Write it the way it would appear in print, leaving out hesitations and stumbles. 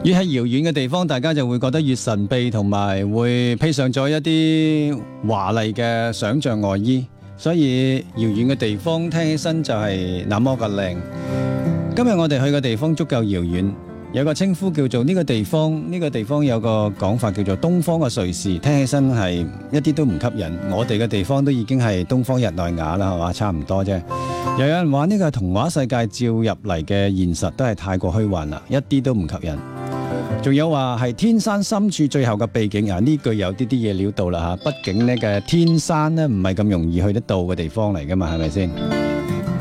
越係遙遠嘅地方，大家就會覺得越神秘，同埋會披上咗一啲華麗嘅想像外衣。所以遙遠嘅地方聽起身就係那麼嘅靚。今日我哋去嘅地方足夠遙遠，有個稱呼叫做呢個地方，呢個地方有個講法叫做東方嘅瑞士，聽起身係一啲都唔吸引。我哋嘅地方都已經係東方日內瓦啦，係嘛？差唔多啫。又有人話呢個係童話世界照入嚟嘅現實，都係太過虛幻啦，一啲都唔吸引。仲有話係天山深處最後嘅秘境啊！呢句有啲嘢料到啦嚇，畢竟呢嘅天山呢唔係咁容易去得到嘅地方嚟噶嘛，係咪先？